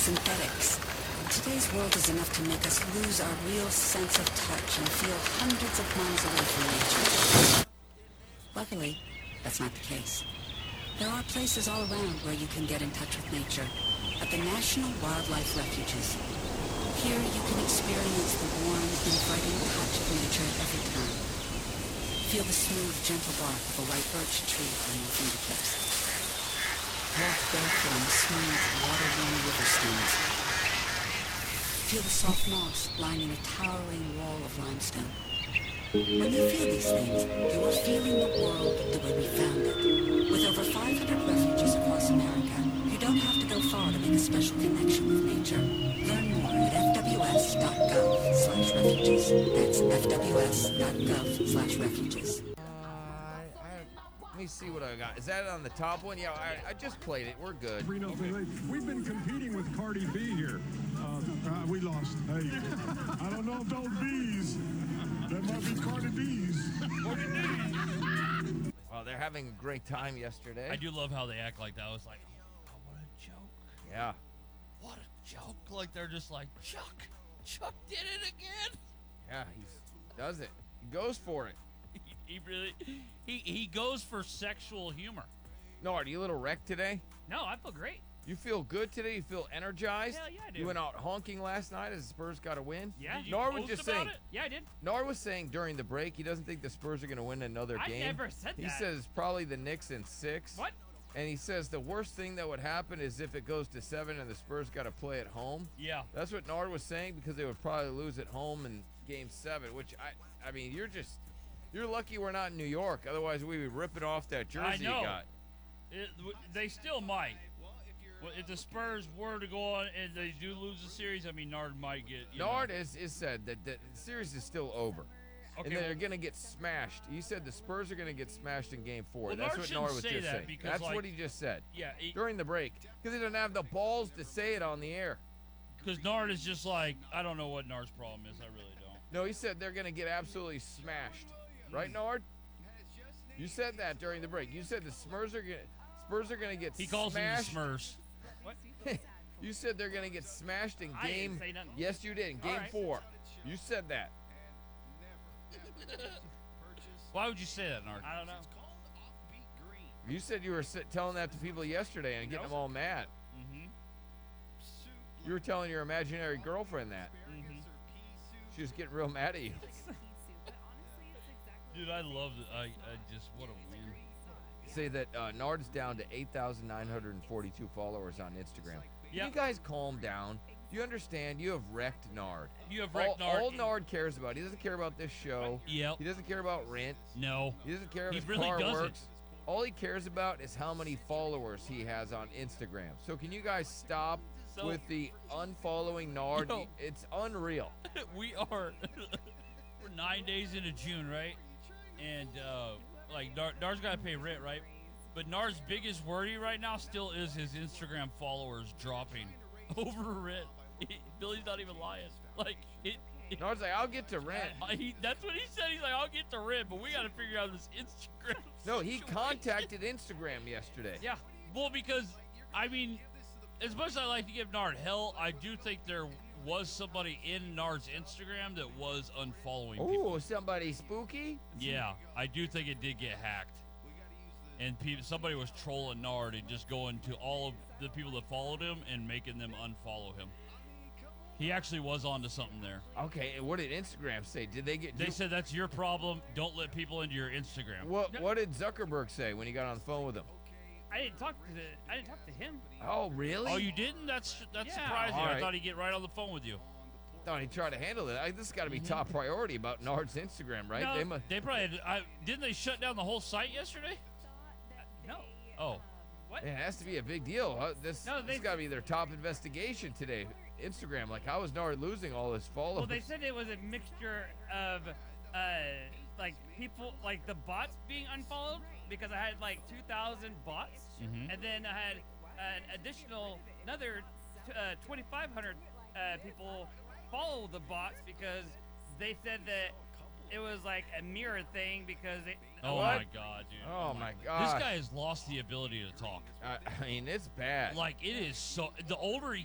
synthetics. Today's world is enough to make us lose our real sense of touch and feel hundreds of miles away from nature. Luckily, that's not the case. There are places all around where you can get in touch with nature. At the National Wildlife Refuges. Here you can experience the warm, inviting touch of nature at every turn. Feel the smooth, gentle bark of a white birch tree on your fingertips. Walk barefoot on the smooth, water-worn river stones. Feel the soft moss lining a towering wall of limestone. When you feel these things, you are feeling the world the way we found it. With over 500 refuges across America, you don't have to go far to make a special connection with nature. Learn more at fws.gov/refuges. That's fws.gov/refuges. Let me see what I got. Is that on the top one? Yeah, I just played it. We're good. We've been competing with Cardi B here. We lost. Hey, I don't know if those B's. That might be Cardi B's. Well, they're having a great time yesterday. I do love how they act like that. I was like, oh, what a joke. Yeah. What a joke. Like, they're just like, Chuck did it again. Yeah, he does it. He goes for it. He really, he goes for sexual humor. Nard, you a little wrecked today? No, I feel great. You feel good today? You feel energized? Hell yeah, I do. You went out honking last night as the Spurs got a win? Yeah. Did you Nard was post just about saying. it? Yeah, I did. Nard was saying during the break he doesn't think the Spurs are going to win another game. I never said that. He says probably the Knicks in 6. What? And he says the worst thing that would happen is if it goes to 7 and the Spurs got to play at home. Yeah. That's what Nard was saying because they would probably lose at home in Game 7, which I mean, you're lucky we're not in New York. Otherwise, we'd be ripping off that jersey you got. They still might. Well, if the Spurs were to go on and they do lose the series, I mean, Nard might get. Nard has said that the series is still over. Okay, and they're going to get smashed. He said the Spurs are going to get smashed in Game 4. Well, That's Nard what Nard was shouldn't just say that saying. because, That's like, what he just said. Yeah. During the break. Because he doesn't have the balls to say it on the air. Because Nard is just like, I don't know what Nard's problem is. I really don't. No, he said they're going to get absolutely smashed. Right, Nard? You said that during the break. You said the Spurs are going to get smashed. He calls them the Smurfs. What? You said they're going to get smashed in I Game. didn't say nothing. Yes, you did. In Game 4. You said that. Why would you say that, Nard? I don't know. You said you were telling that to people yesterday and getting them all mad. Mm-hmm. You were telling your imaginary girlfriend that. Mm-hmm. She was getting real mad at you. Dude, I love it. I just, what a win. Say that Nard's down to 8,942 followers on Instagram. Yeah. You guys calm down. You understand? You have wrecked Nard. You have wrecked Nard. All Nard cares about. He doesn't care about this show. Yep. He doesn't care about rent. No. He doesn't care if He his really car doesn't. works. All he cares about is how many followers he has on Instagram. So can you guys stop with the unfollowing Nard? Yo. It's unreal. We are, we're 9 days into June, right? And, like, Nard's got to pay rent, right? But Nard's biggest worry right now still is his Instagram followers dropping over rent. Billy's not even lying. Like, Nard's like, I'll get to rent. That's what he said. He's like, I'll get to rent, but we got to figure out this Instagram. No, he situation. contacted Instagram yesterday. Yeah. Well, because, I mean, as much as I like to give Nard hell, I do think there was somebody in Nard's Instagram that was unfollowing people. Oh, somebody spooky? Yeah, I do think it did get hacked. And somebody was trolling Nard and just going to all of the people that followed him and making them unfollow him. He actually was onto something there. Okay, and what did Instagram say? Did they get? They said that's your problem. Don't let people into your Instagram. What did Zuckerberg say when he got on the phone with him? I didn't talk to him. Oh, really? Oh, you didn't? That's Yeah. surprising. All I right. thought he'd get right on the phone with you. Thought he tried to handle it. This has got to be top priority about Nard's Instagram, right? No, they probably didn't they shut down the whole site yesterday? No. Oh, What? It has to be a big deal. This No, has got to be their top investigation today. Instagram, like, how is Nard losing all his followers? Well, they said it was a mixture of, like people, like the bots being unfollowed because I had like 2,000 bots, and then I had an additional another 2,500 people follow the bots because they said that it was like a mirror thing because it. oh What? my God, dude. Oh my God! This guy has lost the ability to talk. I mean, it's bad. Like, it is so. The older he